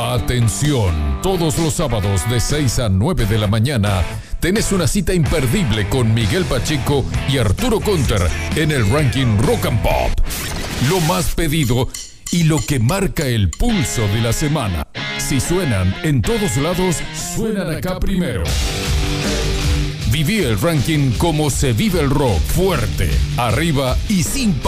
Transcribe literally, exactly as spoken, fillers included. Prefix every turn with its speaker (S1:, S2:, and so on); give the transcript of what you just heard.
S1: Atención, todos los sábados de seis a nueve de la mañana tenés una cita imperdible con Miguel Pacheco y Arturo Conter en el ranking Rock and Pop. Lo más pedido y lo que marca el pulso de la semana. Si suenan en todos lados, suenan acá primero. Viví el ranking como se vive el rock, fuerte, arriba y sin